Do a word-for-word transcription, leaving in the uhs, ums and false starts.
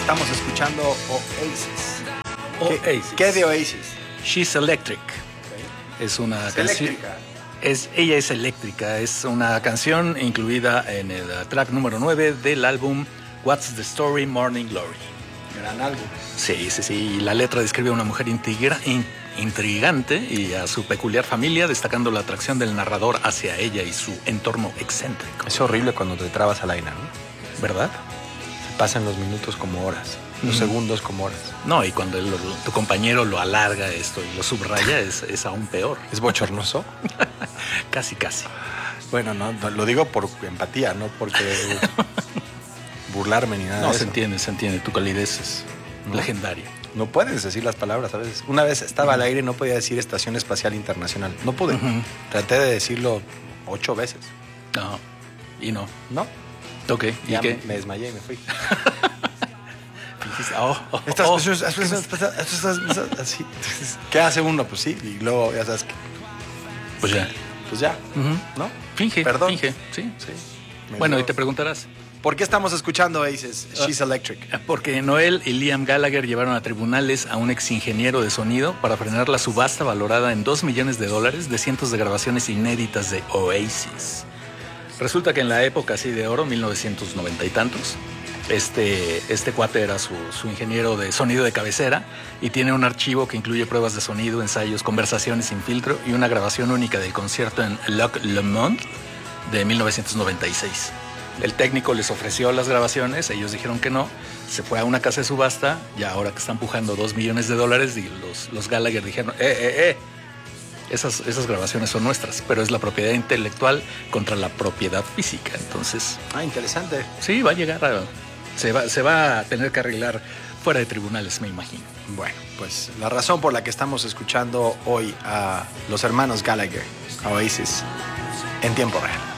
Estamos escuchando Oasis. Oasis. ¿Qué, ¿Qué de Oasis? She's Electric. Okay. Es una Es canción. eléctrica. Es, ella es eléctrica. Es una canción incluida en el track número nueve del álbum What's the Story, Morning Glory. Gran álbum. Sí, sí, sí. Y la letra describe a una mujer intrigra, in, intrigante y a su peculiar familia, destacando la atracción del narrador hacia ella y su entorno excéntrico. Es horrible cuando te trabas al aire, ¿no? ¿Verdad? Se pasan los minutos como horas, los mm. segundos como horas. No, y cuando el, tu compañero lo alarga esto y lo subraya, es, es aún peor. ¿Es bochornoso? Casi, casi. Bueno, no, no, lo digo por empatía, no porque burlarme ni nada. No, de se eso. entiende, se entiende. Tu calidez es ¿no? legendaria. No puedes decir las palabras a veces. Una vez estaba uh-huh. al aire y no podía decir Estación Espacial Internacional. No pude. Uh-huh. Traté de decirlo ocho veces. No, y no. No. Ok, ¿y ya qué? Me desmayé y me fui. oh, oh, oh. ¿Qué hace uno? Pues sí, y luego ya sabes que... Pues ya. Pues ya, uh-huh. ¿no? Finge, Perdón. finge, sí. sí. Bueno, dio... y te preguntarás... ¿Por qué estamos escuchando Oasis? She's Electric. Porque Noel y Liam Gallagher llevaron a tribunales a un ex ingeniero de sonido para frenar la subasta valorada en dos millones de dólares de cientos de grabaciones inéditas de Oasis. Resulta que en la época así de oro, mil novecientos noventa y tantos, este, este cuate era su, su ingeniero de sonido de cabecera y tiene un archivo que incluye pruebas de sonido, ensayos, conversaciones sin filtro y una grabación única del concierto en Loch Lomond de mil novecientos noventa y seis. El técnico les ofreció las grabaciones, ellos dijeron que no, se fue a una casa de subasta, ya ahora que están pujando dos millones de dólares, y los, los Gallagher dijeron, eh, eh, eh, esas, esas grabaciones son nuestras, pero es la propiedad intelectual contra la propiedad física, entonces... Ah, interesante. Sí, va a llegar a... Se va, se va a tener que arreglar fuera de tribunales, me imagino. Bueno, pues la razón por la que estamos escuchando hoy a los hermanos Gallagher, a Oasis, en tiempo real.